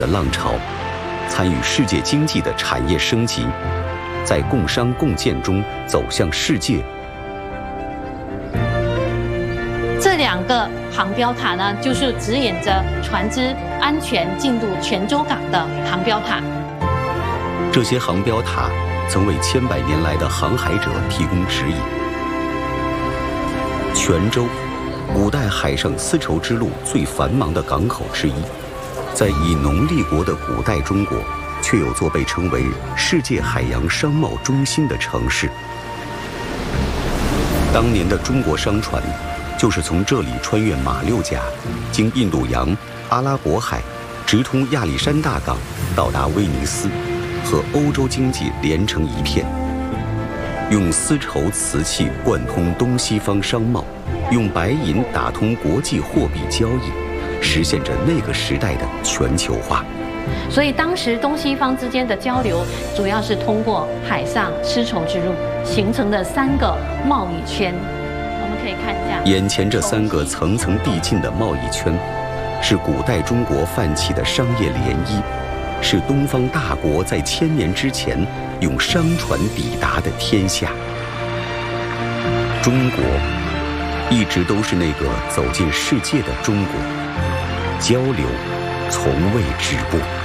的浪潮，参与世界经济的产业升级，在共商共建中走向世界。 这2个航标塔呢，就是指引着船只安全进入泉州港的航标塔。 这些航标塔曾为千百年来的航海者提供指引。泉州，古代海上丝绸之路最繁忙的港口之一，在以农立国的古代中国，却有座被称为世界海洋商贸中心的城市。当年的中国商船，就是从这里穿越马六甲，经印度洋、阿拉伯海，直通亚历山大港，到达威尼斯，和欧洲经济连成一片。用丝绸瓷器贯通东西方商贸，用白银打通国际货币交易，实现着那个时代的全球化。 所以当时东西方之间的交流，主要是通过海上丝绸之路形成的3个贸易圈。我们可以看一下， 眼前这3个层层递进的贸易圈，是古代中国泛起的商业涟漪，是东方大国在1000年之前用商船抵达的天下。中国一直都是那个走进世界的中国，交流从未止步。